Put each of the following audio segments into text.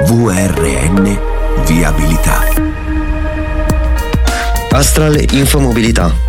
VRN Viabilità. Astral Infomobilità.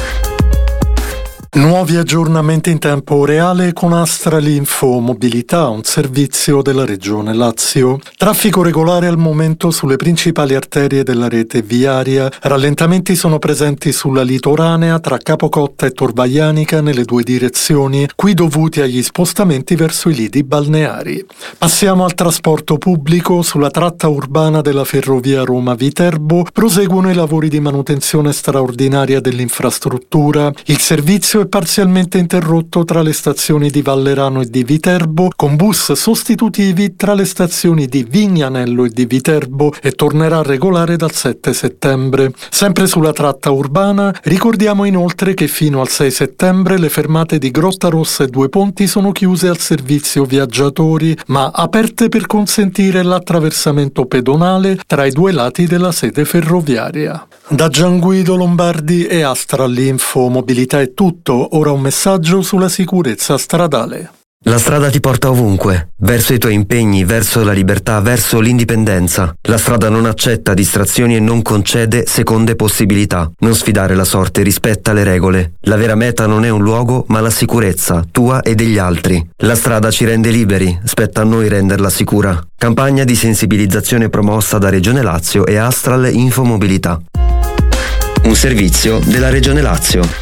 Nuovi aggiornamenti in tempo reale con Astral Info Mobilità, un servizio della Regione Lazio. Traffico regolare al momento sulle principali arterie della rete viaria. Rallentamenti sono presenti sulla litoranea tra Capocotta e Tor Vaianica nelle due direzioni, qui dovuti agli spostamenti verso i lidi balneari. Passiamo al trasporto pubblico. Sulla tratta urbana della ferrovia Roma-Viterbo proseguono i lavori di manutenzione straordinaria dell'infrastruttura. Il servizio è parzialmente interrotto tra le stazioni di Vallerano e di Viterbo, con bus sostitutivi tra le stazioni di Vignanello e di Viterbo, e tornerà regolare dal 7 settembre. Sempre sulla tratta urbana, ricordiamo inoltre che fino al 6 settembre le fermate di Grottarossa e Due Ponti sono chiuse al servizio viaggiatori, ma aperte per consentire l'attraversamento pedonale tra i due lati della sede ferroviaria. Da Gianguido Lombardi e Astral Info Mobilità è tutto. Ora un messaggio sulla sicurezza stradale. La strada ti porta ovunque, verso i tuoi impegni, verso la libertà, verso l'indipendenza. La strada non accetta distrazioni e non concede seconde possibilità. Non sfidare la sorte, rispetta le regole. La vera meta non è un luogo, ma la sicurezza, tua e degli altri. La strada ci rende liberi, spetta a noi renderla sicura. Campagna di sensibilizzazione promossa da Regione Lazio e Astral Infomobilità. Un servizio della Regione Lazio.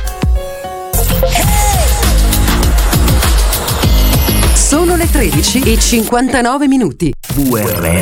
Sono le 13:59. VRN